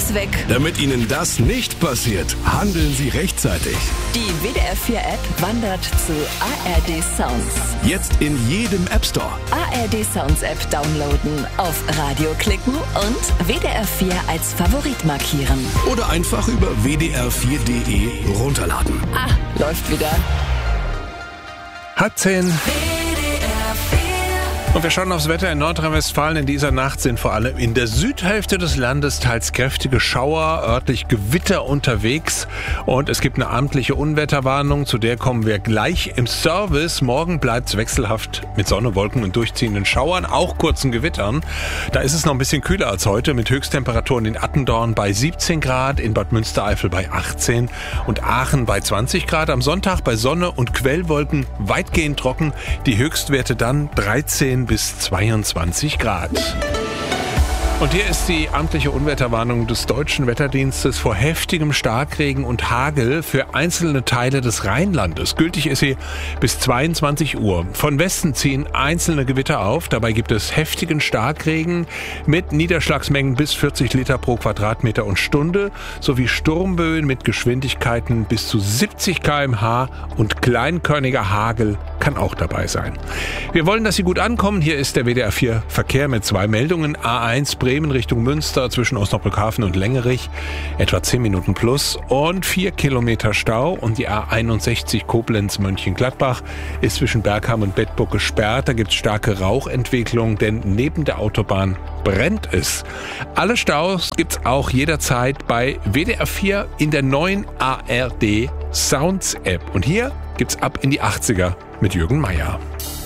alles weg. Damit Ihnen das nicht passiert, handeln Sie rechtzeitig. Die WDR 4 App wandert zu ARD Sounds. Jetzt in jedem App Store. ARD Sounds App downloaden, auf Radio klicken und WDR 4 als Favorit markieren. Oder einfach über wdr4.de runterladen. Läuft wieder. Halb 10. Und wir schauen aufs Wetter in Nordrhein-Westfalen. In dieser Nacht sind vor allem in der Südhälfte des Landes teils kräftige Schauer, örtlich Gewitter unterwegs. Und es gibt eine amtliche Unwetterwarnung, zu der kommen wir gleich im Service. Morgen bleibt es wechselhaft mit Sonne, Wolken und durchziehenden Schauern, auch kurzen Gewittern. Da ist es noch ein bisschen kühler als heute, mit Höchsttemperaturen in Attendorn bei 17 Grad, in Bad Münstereifel bei 18 und Aachen bei 20 Grad. Am Sonntag bei Sonne und Quellwolken weitgehend trocken, die Höchstwerte dann 13 bis 22 Grad. Und hier ist die amtliche Unwetterwarnung des Deutschen Wetterdienstes vor heftigem Starkregen und Hagel für einzelne Teile des Rheinlandes. Gültig ist sie bis 22 Uhr. Von Westen ziehen einzelne Gewitter auf. Dabei gibt es heftigen Starkregen mit Niederschlagsmengen bis 40 Liter pro Quadratmeter und Stunde sowie Sturmböen mit Geschwindigkeiten bis zu 70 km/h und kleinkörniger Hagel kann auch dabei sein. Wir wollen, dass Sie gut ankommen. Hier ist der WDR 4 Verkehr mit 2 Meldungen. A1 Bremen Richtung Münster zwischen Osnabrückhafen und Längerich, etwa 10 Minuten plus und 4 Kilometer Stau. Und die A61 Koblenz-Mönchengladbach ist zwischen Bergham und Bedburg gesperrt. Da gibt es starke Rauchentwicklung, denn neben der Autobahn brennt es. Alle Staus gibt es auch jederzeit bei WDR 4 in der neuen ARD Sounds App. Und hier gibt's ab in die 80er mit Jürgen Meier.